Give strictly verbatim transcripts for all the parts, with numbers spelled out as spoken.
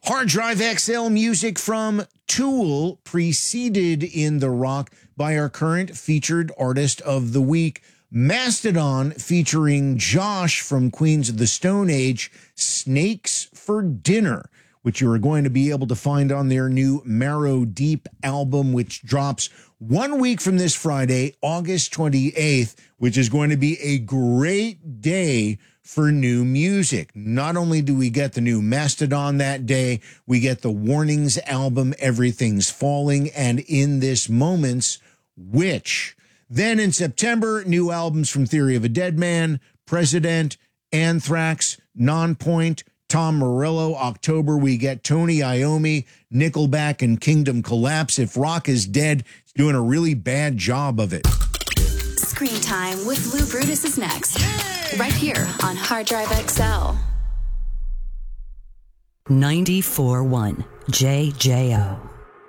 Hard Drive X L music from Tool, preceded in the rock by our current featured artist of the week, Mastodon, featuring Josh from Queens of the Stone Age, Snakes for Dinner, which you are going to be able to find on their new Marrow Deep album, which drops one week from this Friday, August twenty-eighth, which is going to be a great day for new music. Not only do we get the new Mastodon that day, we get the Warnings album, Everything's Falling, and In This Moments, which then in September, new albums from Theory of a Dead Man, President, Anthrax, Nonpoint, Tom Morello. October, we get Tony Iommi, Nickelback, and Kingdom Collapse. If rock is dead, it's doing a really bad job of it. Screen Time with Lou Brutus is next. Yay! Right here on Hard Drive X L. ninety-four point one J J O.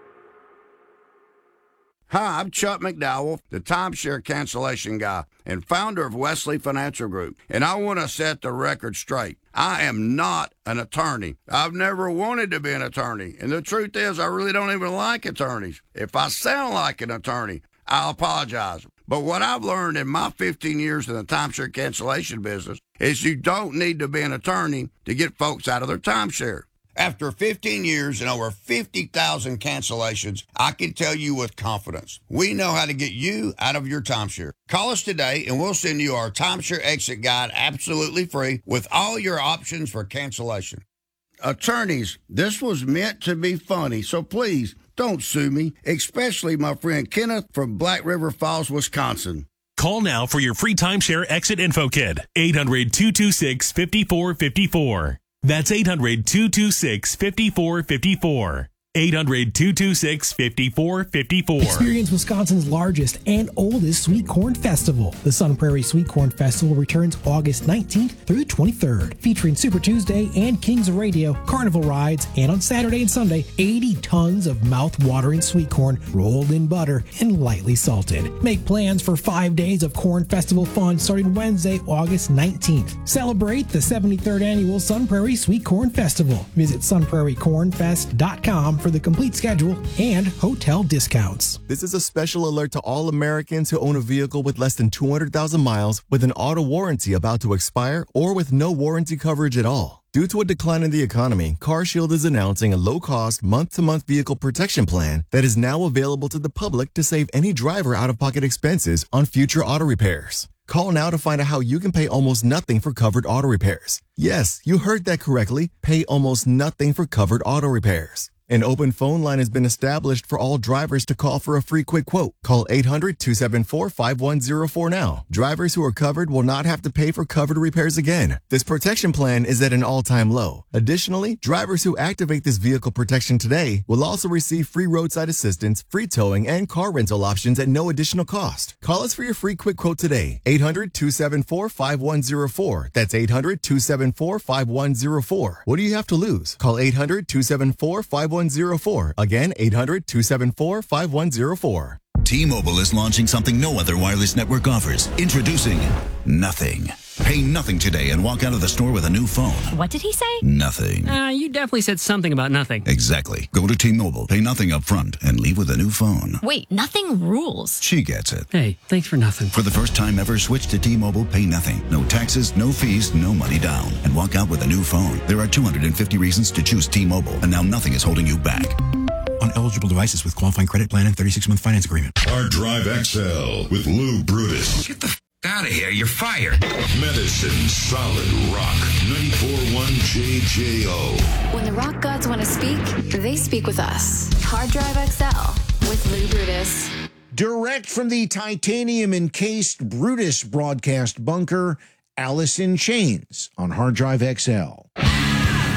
Hi, I'm Chuck McDowell, the timeshare cancellation guy and founder of Wesley Financial Group, and I want to set the record straight. I am not an attorney. I've never wanted to be an attorney, and the truth is I really don't even like attorneys. If I sound like an attorney, I'll apologize. But what I've learned in my fifteen years in the timeshare cancellation business is you don't need to be an attorney to get folks out of their timeshare. After fifteen years and over fifty thousand cancellations, I can tell you with confidence, we know how to get you out of your timeshare. Call us today and we'll send you our timeshare exit guide absolutely free with all your options for cancellation. Attorneys, this was meant to be funny, so please don't sue me, especially my friend Kenneth from Black River Falls, Wisconsin. Call now for your free timeshare exit info kit. eight hundred, two two six, five four five four. That's eight hundred, two two six, five four five four. eight hundred, two two six, five four five four. Experience Wisconsin's largest and oldest sweet corn festival. The Sun Prairie Sweet Corn Festival returns August nineteenth through the twenty-third, featuring Super Tuesday and Kings of Radio, carnival rides, and on Saturday and Sunday, eighty tons of mouth-watering sweet corn rolled in butter and lightly salted. Make plans for five days of corn festival fun starting Wednesday, August nineteenth. Celebrate the seventy-third annual Sun Prairie Sweet Corn Festival. Visit sun prairie corn fest dot com for the complete schedule and hotel discounts. This is a special alert to all Americans who own a vehicle with less than two hundred thousand miles, with an auto warranty about to expire, or with no warranty coverage at all. Due to a decline in the economy, CarShield is announcing a low-cost, month-to-month vehicle protection plan that is now available to the public to save any driver out-of-pocket expenses on future auto repairs. Call now to find out how you can pay almost nothing for covered auto repairs. Yes, you heard that correctly. Pay almost nothing for covered auto repairs. An open phone line has been established for all drivers to call for a free quick quote. Call eight hundred, two seven four, five one zero four now. Drivers who are covered will not have to pay for covered repairs again. This protection plan is at an all-time low. Additionally, drivers who activate this vehicle protection today will also receive free roadside assistance, free towing, and car rental options at no additional cost. Call us for your free quick quote today. eight hundred, two seven four, five one zero four. That's eight hundred, two seven four, five one zero four. What do you have to lose? Call eight hundred, two seven four, five one zero four. Again, eight hundred, two seven four, five one zero four. T-Mobile is launching something no other wireless network offers. Introducing Nothing. Pay nothing today and walk out of the store with a new phone. What did he say? Nothing. Uh, you definitely said something about nothing. Exactly. Go to T-Mobile, pay nothing up front, and leave with a new phone. Wait, nothing rules. She gets it. Hey, thanks for nothing. For the first time ever, switch to T-Mobile, pay nothing. No taxes, no fees, no money down. And walk out with a new phone. There are two hundred fifty reasons to choose T-Mobile, and now nothing is holding you back. On eligible devices with qualifying credit plan and thirty-six month finance agreement. Hard Drive X L with Lou Brutus. Get the f*** out of here. You're fired. Medicine Solid Rock. ninety-four point one J J O. When the rock gods want to speak, they speak with us. Hard Drive X L with Lou Brutus. Direct from the titanium-encased Brutus broadcast bunker, Alice in Chains on Hard Drive X L.